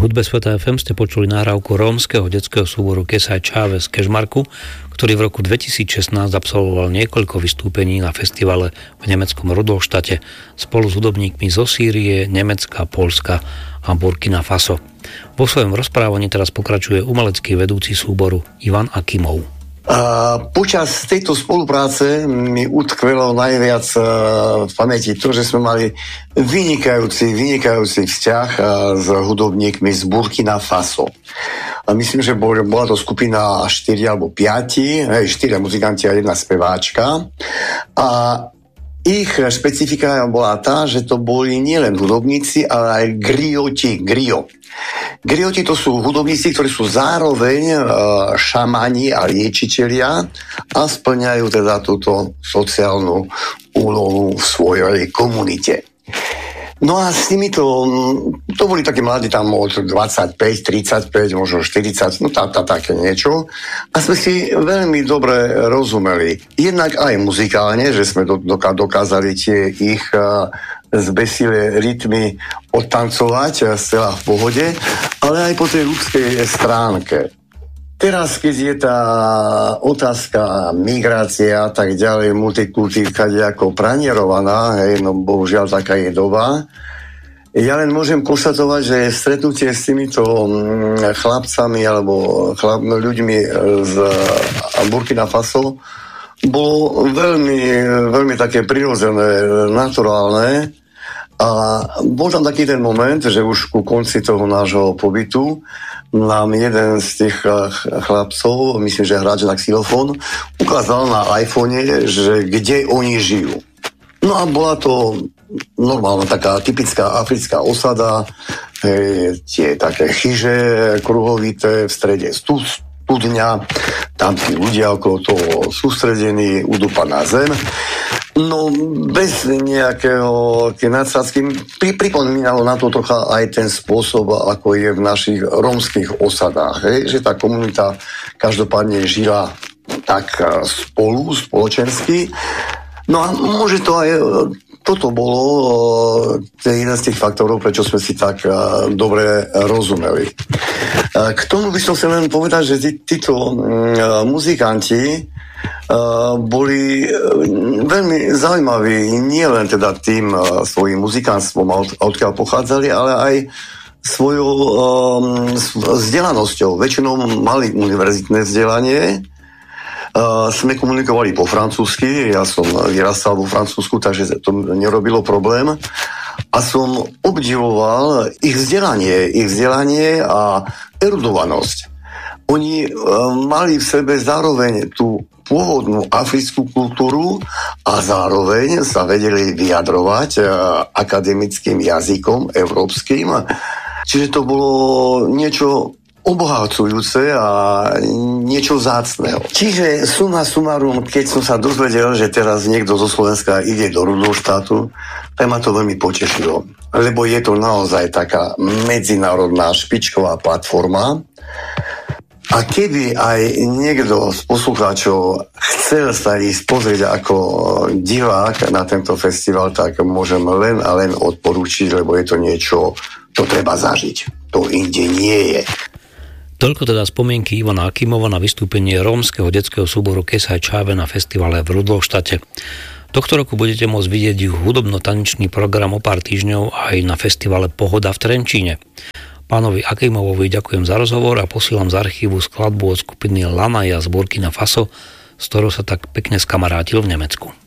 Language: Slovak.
hudbe Sveta FM ste počuli nahrávku rómskeho detského súboru Kesaj Čáve z Kežmarku, ktorý v roku 2016 absolvoval niekoľko vystúpení na festivale v nemeckom Rudolštate spolu s hudobníkmi zo Sýrie, Nemecka, Poľska a Burkina Faso. Vo svojom rozprávaní teraz pokračuje umelecký vedúci súboru Ivan Akimov. Počas tejto spolupráce mi utkvelo najviac v pamäti to, že sme mali vynikajúci vzťah s hudobníkmi z Burkina Faso. Myslím, že bola to skupina 4 alebo 5, 4 muzikanti a 1 speváčka. A ich špecifika bola tá, že to boli nielen hudobníci, ale aj Grioti to sú hudobníci, ktorí sú zároveň šamani a liečitelia a splňajú teda túto sociálnu úlohu v svojej komunite. No a s nimi to boli také mladí tam od 25, 35, možno 40, no také niečo. A sme si veľmi dobre rozumeli. Jednak aj muzikálne, že sme dokázali tie ich zbesilé rytmy odtancovať zcela v pohode, ale aj po tej ľudskej stránke. Teraz, keď je tá otázka migrácia a tak ďalej, multikultúra ako pranierovaná, no bohužiaľ taká je doba, ja len môžem konštatovať, že stretnutie s týmito chlapcami alebo ľuďmi z Burkina Faso bolo veľmi také prirodzené, naturálne. A bol tam taký ten moment, že už ku konci toho nášho pobytu nám jeden z tých chlapcov, myslím, že hráč na xylofón, ukázal na iPhone, že kde oni žijú. No a bola to normálna taká typická africká osada, tie také chyže kruhovité, v strede studňa, tam tí ľudia okolo toho sústredení, udúpaná zem. No, bez nejakého nadsázky pripomínalo na to trocha aj ten spôsob, ako je v našich rómskych osadách. Že tá komunita každopádne žila tak spoločensky. No a môže to aj toto bolo jeden z tých faktorov, prečo sme si tak dobre rozumeli. K tomu by som chcel len povedať, že títo muzikanti boli veľmi zaujímaví, nie len teda tým svojím muzikánstvom, odkiaľ pochádzali, ale aj svojou vzdelanosťou. Väčšinou mali univerzitné vzdelanie, sme komunikovali po francúzsky, ja som vyrastal vo Francúzsku, takže to nerobilo problém. A som obdivoval ich vzdelanie a erudovanosť. Oni mali v sebe zároveň tú pôvodnú africkú kultúru a zároveň sa vedeli vyjadrovať akademickým jazykom európskym. Čiže to bolo niečo obohacujúce a niečo vzácneho. Čiže summa summarum, keď som sa dozvedel, že teraz niekto zo Slovenska ide do Rudolštátu, tak ma to veľmi potešilo. Lebo je to naozaj taká medzinárodná špičková platforma. A keby aj niekto z poslucháčov chcel sa ísť pozrieť ako divák na tento festival, tak môžem len a len odporúčiť, lebo je to niečo, to treba zažiť. To inde nie je. Toľko teda spomienky Ivana Akimova na vystúpenie rómskeho detského súboru Kesaj Čáve na festivale v Rudolštate. Tohto roku budete môcť vidieť ich hudobno-tanečný program o pár týždňov aj na festivale Pohoda v Trenčíne. Pánovi Akimovovi ďakujem za rozhovor a posielam z archívu skladbu od skupiny Lanaja z Burkina Faso, s ktorou sa tak pekne skamarátil v Nemecku.